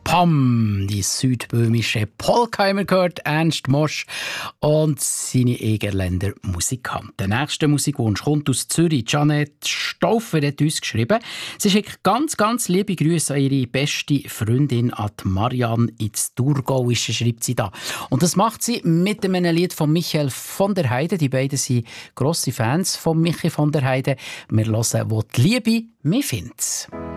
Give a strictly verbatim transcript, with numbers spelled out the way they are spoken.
Pam, die südböhmische Polka haben wir gehört, Ernst Mosch und seine Egerländer Musikanten. Der nächste Musikwunsch kommt aus Zürich. Janette Stauffer hat uns geschrieben. Sie schickt ganz, ganz liebe Grüße an ihre beste Freundin, an die Marianne ins Thurgauische, schreibt sie da. Und das macht sie mit einem Lied von Michael von der Heide. Die beiden sind grosse Fans von Michi von der Heide. Wir hören «Wo die Liebe mich findet».